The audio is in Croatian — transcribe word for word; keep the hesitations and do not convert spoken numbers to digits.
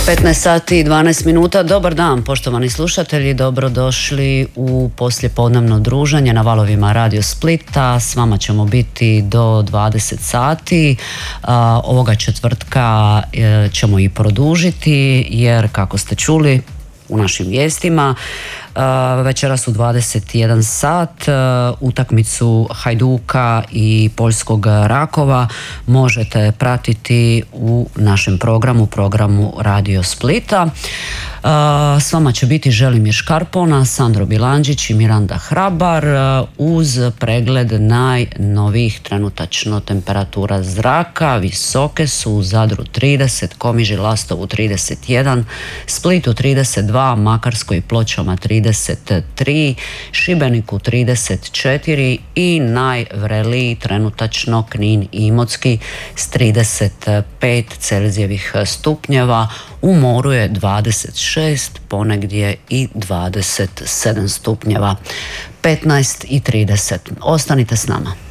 petnaest sati i dvanaest minuta. Dobar dan, poštovani slušatelji, dobrodošli u poslijepodnevno druženje na valovima Radio Splita. S vama ćemo biti do dvadeset sati. Ovoga četvrtka ćemo i produžiti, jer kako ste čuli u našim vijestima, večeras u dvadeset jedan sat utakmicu Hajduka i Poljskog Rakova možete pratiti u našem programu, programu Radio Splita. S vama će biti Želimir Škarpona, Sandro Bilandžić i Miranda Hrabar uz pregled najnovijih trenutačno temperatura zraka. Visoke su u Zadru trideset, Komiži, Lastovu trideset jedan, Splitu trideset dva, Makarskoj i Pločama trideset tri, Šibeniku trideset četiri i najvreliji trenutačno Knin i Imotski s trideset pet Celzijevih stupnjeva. U moru je dvadeset šest, ponegdje i dvadeset sedam stupnjeva. petnaest i trideset. Ostanite s nama.